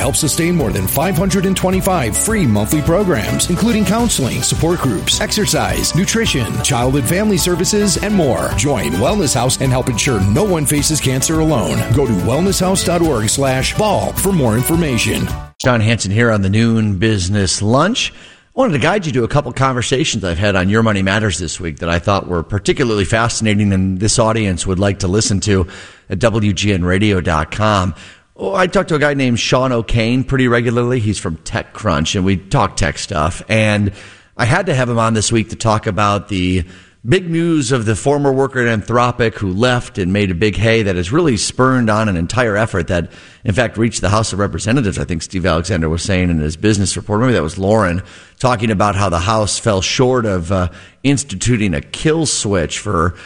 helps sustain more than 525 free monthly programs, including counseling, support groups, exercise, nutrition, child and family services, and more. Join Wellness House and help ensure no one faces cancer alone. Go to wellnesshouse.org/ball for more information. John Hanson here on the Noon Business Lunch. I wanted to guide you to a couple conversations I've had on Your Money Matters this week that I thought were particularly fascinating and this audience would like to listen to at WGNradio.com. I talked to a guy named Sean O'Kane pretty regularly. He's from TechCrunch, and we talk tech stuff. And I had to have him on this week to talk about the big news of the former worker at Anthropic who left and made a big hay that has really spurned on an entire effort that, in fact, reached the House of Representatives. I think Steve Alexander was saying in his business report, maybe that was Lauren, talking about how the House fell short of instituting a kill switch for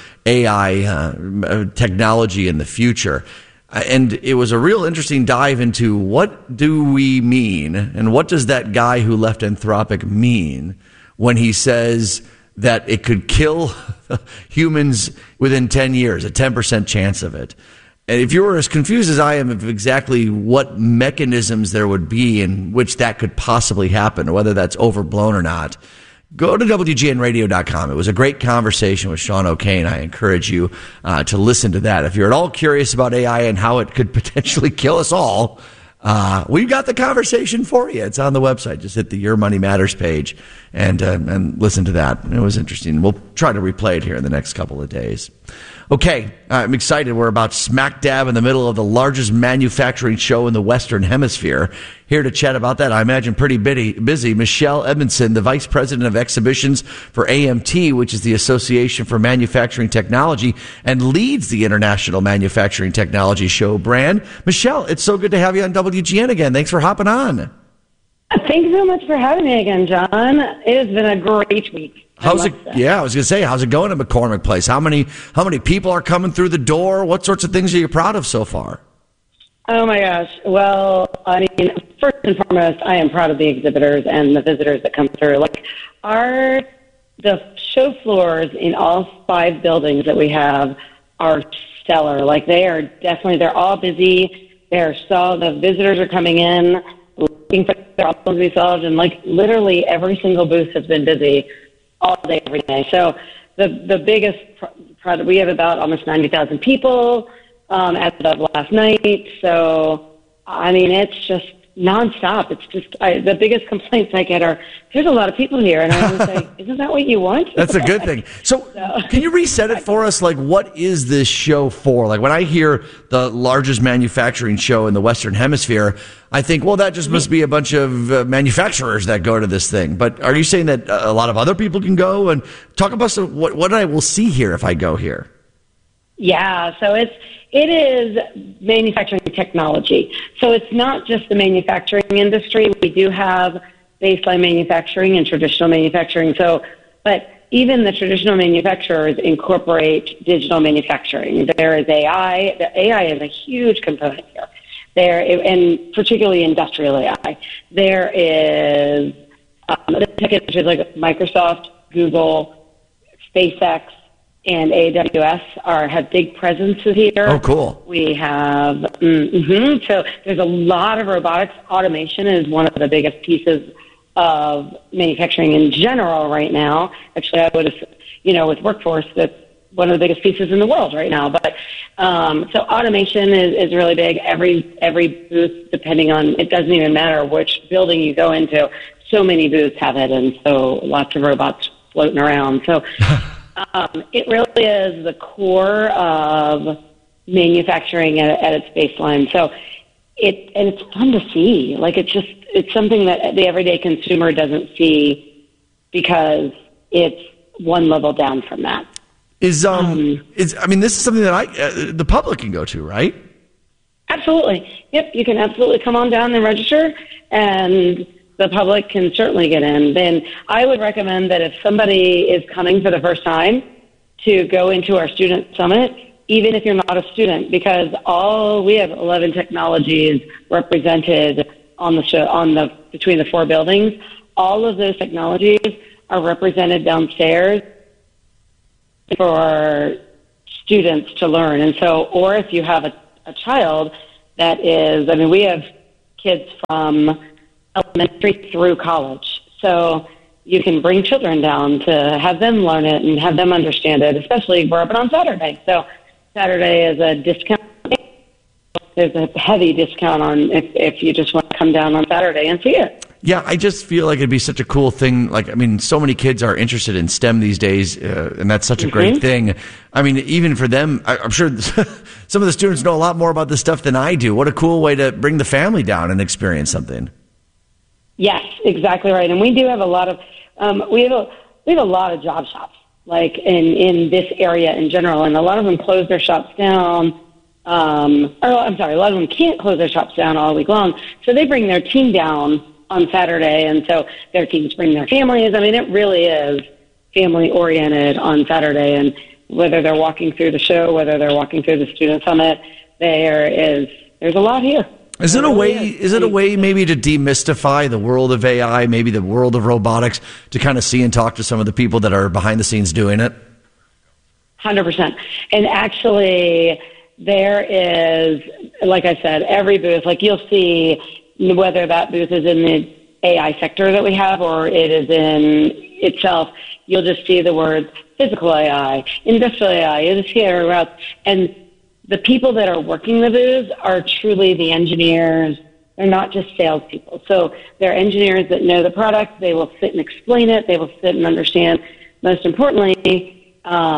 AI technology in the future. And it was a real interesting dive into what do we mean and what does that guy who left Anthropic mean when he says that it could kill humans within 10 years, a 10% chance of it. And if you were as confused as I am of exactly what mechanisms there would be in which that could possibly happen, or whether that's overblown or not, go to WGNradio.com. It was a great conversation with Sean O'Kane. I encourage you to listen to that. If you're at all curious about AI and how it could potentially kill us all, we've got the conversation for you. It's on the website. Just hit the Your Money Matters page and listen to that. It was interesting. We'll try to replay it here in the next couple of days. Okay, I'm excited. We're about smack dab in the middle of the largest manufacturing show in the Western Hemisphere. Here to chat about that, I imagine pretty busy, Michelle Edmondson, the Vice President of Exhibitions for AMT, which is the Association for Manufacturing Technology, and leads the International Manufacturing Technology Show brand. Michelle, it's so good to have you on WGN again. Thanks for hopping on. Thank you so much for having me again, John. It has been a great week. How's it? Yeah, I was going to say, how's it going at McCormick Place? How many people are coming through the door? What sorts of things are you proud of so far? Oh my gosh. Well, I mean, first and foremost, I am proud of the exhibitors and the visitors that come through. Like the show floors in all 5 buildings that we have are stellar. Like they're all busy. The visitors are coming in looking for their problems to be solved, and like literally every single booth has been busy all day, every day. So the biggest product, we have about almost 90,000 people as of last night. So, I mean, it's just nonstop. It's just the biggest complaints I get are, there's a lot of people here. And I want to say, isn't that what you want? That's a good thing. So can you reset it for us? Like, what is this show for? Like, when I hear the largest manufacturing show in the Western Hemisphere, I think, well, that just must be a bunch of manufacturers that go to this thing. But are you saying that a lot of other people can go? And talk about what I will see here if I go here. Yeah, so it is manufacturing technology. So it's not just the manufacturing industry. We do have baseline manufacturing and traditional manufacturing. So, but even the traditional manufacturers incorporate digital manufacturing. There is AI. The AI is a huge component here. And particularly industrial AI. There is the tech industry like Microsoft, Google, SpaceX, and AWS have big presences here. Oh, cool. We have, so there's a lot of robotics. Automation is one of the biggest pieces of manufacturing in general right now. Actually, I would have, with workforce, that's one of the biggest pieces in the world right now. But so automation is really big. Every booth, depending on, it doesn't even matter which building you go into, so many booths have it, and so lots of robots floating around. So it really is the core of manufacturing at its baseline. So it's fun to see. Like it's something that the everyday consumer doesn't see because it's one level down from that. This is something that the public can go to, right? Absolutely. Yep, you can absolutely come on down and register, and the public can certainly get in. Then I would recommend that if somebody is coming for the first time to go into our student summit, even if you're not a student, because we have 11 technologies represented on the show, between the 4 buildings. All of those technologies are represented downstairs for students to learn. And so, or if you have a child that is, we have kids from elementary through college. So you can bring children down to have them learn it and have them understand it, especially we're open on Saturday. So Saturday is a discount. There's a heavy discount on if you just want to come down on Saturday and see it. Yeah, I just feel like it'd be such a cool thing. Like, I mean, so many kids are interested in STEM these days, and that's such a great thing. I mean, even for them, I'm sure some of the students know a lot more about this stuff than I do. What a cool way to bring the family down and experience something. Yes, exactly right. And we do have a lot of we have a lot of job shops like in this area in general, and a lot of them close their shops down. A lot of them can't close their shops down all week long, so they bring their team down on Saturday, and so their teams bring their families. I mean, it really is family-oriented on Saturday, and whether they're walking through the show, whether they're walking through the Student Summit, there's a lot here. Is it a way maybe to demystify the world of AI, maybe the world of robotics, to kind of see and talk to some of the people that are behind the scenes doing it? 100%. And actually, there is, like I said, every booth, like you'll see whether that booth is in the AI sector that we have or it is in itself, you'll just see the words physical AI, industrial AI, you'll just hear about, and the people that are working the booths are truly the engineers. They're not just salespeople. So they're engineers that know the product. They will sit and explain it. They will sit and understand, most importantly,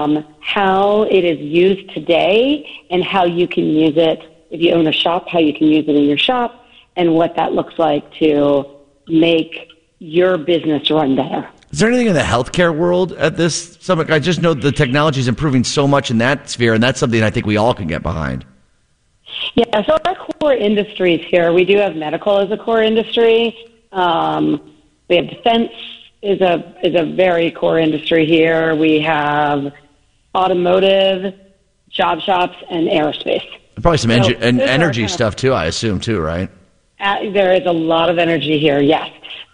how it is used today and how you can use it if you own a shop, how you can use it in your shop, and what that looks like to make your business run better. Is there anything in the healthcare world at this summit? I just know the technology is improving so much in that sphere, and that's something I think we all can get behind. Yeah, so our core industries here, we do have medical as a core industry. We have defense is a very core industry here. We have automotive, job shops, and aerospace. Probably some energy stuff too, I assume too, right? There is a lot of energy here, yes.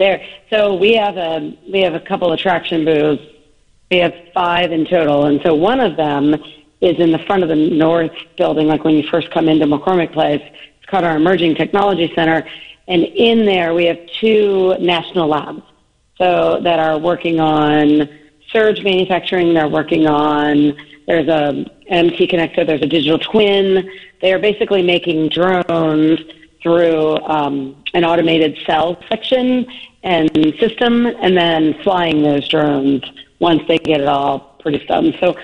So we have a couple of traction booths. We have 5 in total, and so one of them is in the front of the north building, like when you first come into McCormick Place. It's called our Emerging Technology Center, and in there we have 2 national labs so that are working on surge manufacturing. They're working on, there's a MT connector, there's a digital twin. They are basically making drones through an automated cell section and system, and then flying those drones once they get it all produced done. So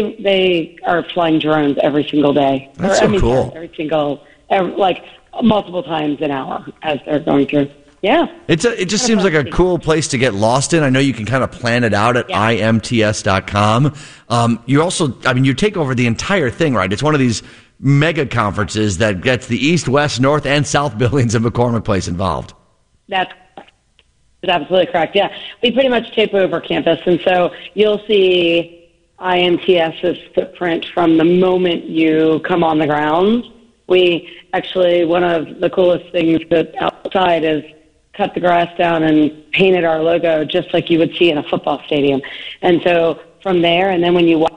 they are flying drones every single day. That's so cool. Like multiple times an hour as they're going through. Yeah. It just seems like a cool place to get lost in. I know you can kind of plan it out at imts.com. You also, you take over the entire thing, right? It's one of these mega conferences that gets the East, West, North, and South buildings of McCormick Place involved. That's absolutely correct. Yeah. We pretty much take over campus. And so you'll see IMTS's footprint from the moment you come on the grounds. We actually, one of the coolest things that outside is cut the grass down and painted our logo just like you would see in a football stadium. And so from there, and then when you walk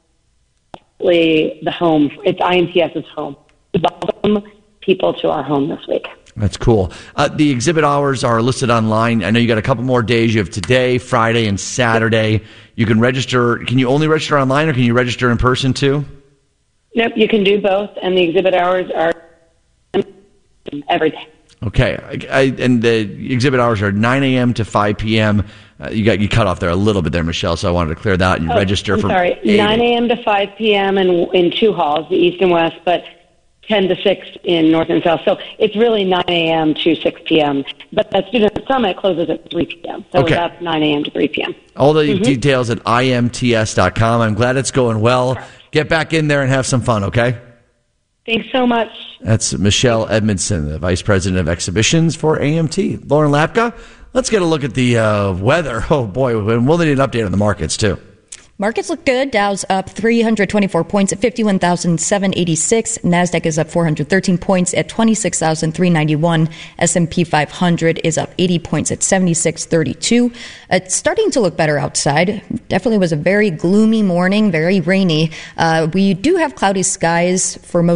the home, it's IMTS's home. We welcome people to our home this week. That's cool. The exhibit hours are listed online. I know you got a couple more days. You have today, Friday, and Saturday. You can register. Can you only register online, or can you register in person too? Nope, you can do both, and the exhibit hours are every day. Okay, and the exhibit hours are 9 a.m. to 5 p.m. You cut off there a little bit there, Michelle, so I wanted to clear that. You register for 9 a.m. to 5 p.m. in 2 halls, the East and West, but 10 to 6 in North and South. So it's really 9 a.m. to 6 p.m. But the Student Summit closes at 3 p.m. So that's 9 a.m. to 3 p.m. All the details at imts.com. I'm glad it's going well. Get back in there and have some fun, okay? Thanks so much. That's Michelle Edmondson, the Vice President of Exhibitions for AMT. Lauren Lapka, let's get a look at the weather. Oh, boy, we'll need an update on the markets, too. Markets look good. Dow's up 324 points at 51,786. NASDAQ is up 413 points at 26,391. S&P 500 is up 80 points at 7632. It's starting to look better outside. Definitely was a very gloomy morning, very rainy. We do have cloudy skies for most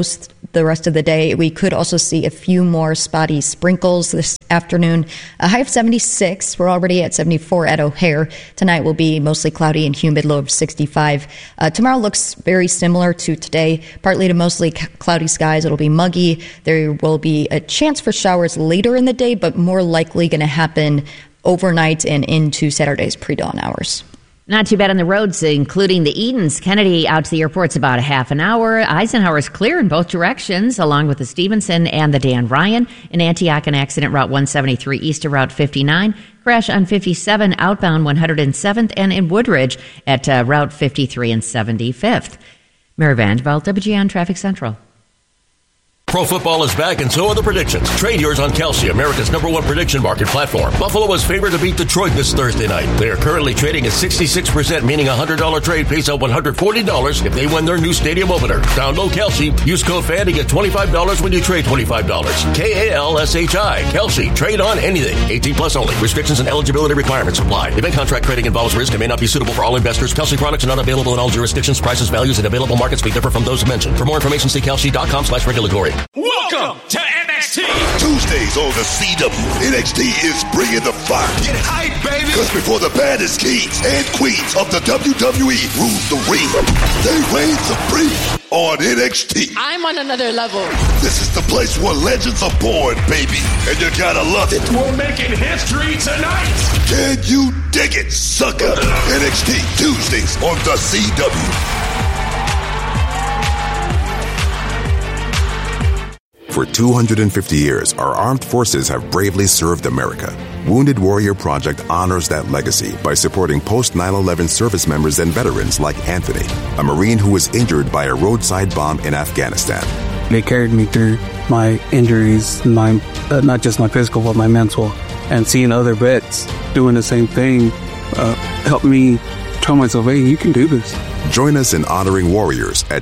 the rest of the day. We could also see a few more spotty sprinkles this afternoon. A high of 76. We're already at 74 at O'Hare. Tonight will be mostly cloudy and humid, low of 65. Tomorrow looks very similar to today. Partly to mostly cloudy skies. It'll be muggy. There will be a chance for showers later in the day, but more likely going to happen overnight and into Saturday's pre-dawn hours. Not too bad on the roads, including the Edens. Kennedy out to the airport's about a half an hour. Eisenhower's clear in both directions, along with the Stevenson and the Dan Ryan. In Antioch, an accident, Route 173 east of Route 59. Crash on 57 outbound 107th, and in Woodridge at Route 53 and 75th. Mary Vanderveld, WGN Traffic Central. Pro football is back, and so are the predictions. Trade yours on Kalshi, America's #1 prediction market platform. Buffalo was favored to beat Detroit this Thursday night. They are currently trading at 66%, meaning a $100 trade pays out $140 if they win their new stadium opener. Download Kalshi. Use code FAN to get $25 when you trade $25. Kalshi. Kalshi. Trade on anything. 18 plus only. Restrictions and eligibility requirements apply. Event contract trading involves risk and may not be suitable for all investors. Kalshi products are not available in all jurisdictions. Prices, values, and available markets may differ from those mentioned. For more information, see Kalshi.com/regulatory. Welcome to NXT. Tuesdays on the CW. NXT is bringing the fire. Get hype, baby. Because before the baddest kings and queens of the WWE rule the ring, they reign supreme on NXT. I'm on another level. This is the place where legends are born, baby. And you gotta love it. We're making history tonight. Can you dig it, sucker? NXT Tuesdays on the CW. For 250 years, our armed forces have bravely served America. Wounded Warrior Project honors that legacy by supporting post-9/11 service members and veterans like Anthony, a Marine who was injured by a roadside bomb in Afghanistan. They carried me through my injuries, not just my physical, but my mental. And seeing other vets doing the same thing helped me tell myself, hey, you can do this. Join us in honoring warriors at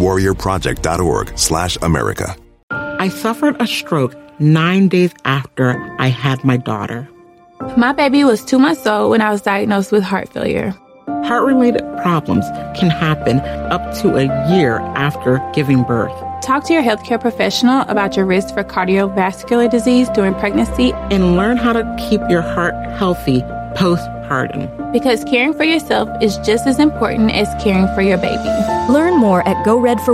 woundedwarriorproject.org/America. I suffered a stroke 9 days after I had my daughter. My baby was 2 months old when I was diagnosed with heart failure. Heart-related problems can happen up to a year after giving birth. Talk to your healthcare professional about your risk for cardiovascular disease during pregnancy and learn how to keep your heart healthy postpartum. Because caring for yourself is just as important as caring for your baby. Learn more at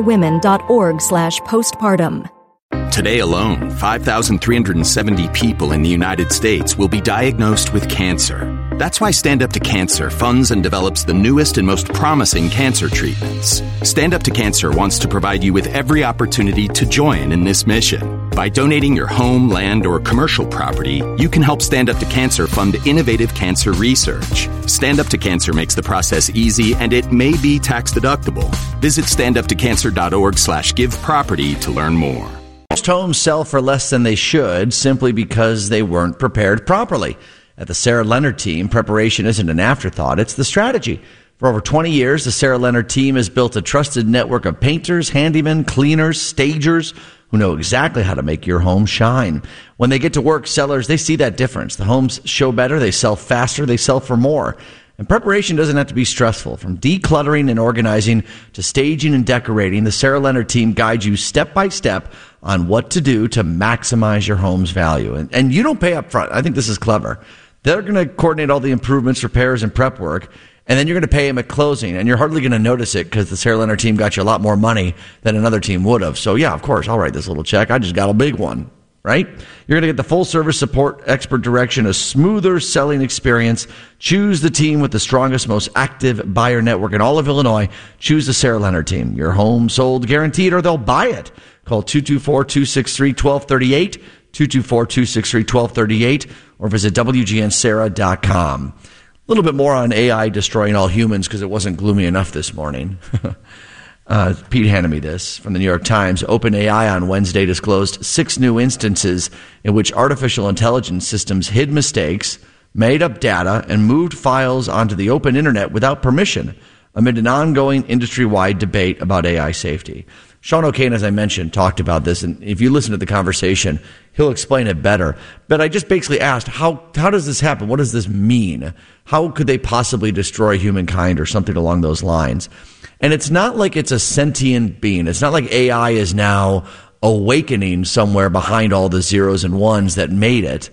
goredforwomen.org/postpartum. Today alone, 5,370 people in the United States will be diagnosed with cancer. That's why Stand Up to Cancer funds and develops the newest and most promising cancer treatments. Stand Up to Cancer wants to provide you with every opportunity to join in this mission. By donating your home, land, or commercial property, you can help Stand Up to Cancer fund innovative cancer research. Stand Up to Cancer makes the process easy, and it may be tax deductible. Visit standuptocancer.org/giveproperty to learn more. Most homes sell for less than they should simply because they weren't prepared properly. At the Sarah Leonard team, preparation isn't an afterthought, it's the strategy. For over 20 years, the Sarah Leonard team has built a trusted network of painters, handymen, cleaners, stagers who know exactly how to make your home shine. When they get to work, sellers, they see that difference. The homes show better, they sell faster, they sell for more. And preparation doesn't have to be stressful. From decluttering and organizing to staging and decorating, the Sarah Leonard team guides you step by step on what to do to maximize your home's value. And you don't pay up front. I think this is clever. They're going to coordinate all the improvements, repairs, and prep work, and then you're going to pay them at closing. And you're hardly going to notice it because the Sarah Leonard team got you a lot more money than another team would have. So, yeah, of course, I'll write this little check. I just got a big one. Right? You're going to get the full service support, expert direction, a smoother selling experience. Choose the team with the strongest, most active buyer network in all of Illinois. Choose the Sarah Leonard team. Your home sold guaranteed, or they'll buy it. Call 224-263-1238, 224-263-1238, or visit WGNSarah.com. A little bit more on AI destroying all humans because it wasn't gloomy enough this morning. Pete handed me this from the New York Times. OpenAI on Wednesday disclosed 6 new instances in which artificial intelligence systems hid mistakes, made up data, and moved files onto the open internet without permission amid an ongoing industry-wide debate about AI safety. Sean O'Kane, as I mentioned, talked about this, and if you listen to the conversation, he'll explain it better. But I just basically asked, how does this happen? What does this mean? How could they possibly destroy humankind or something along those lines? And it's not like it's a sentient being. It's not like AI is now awakening somewhere behind all the zeros and ones that made it.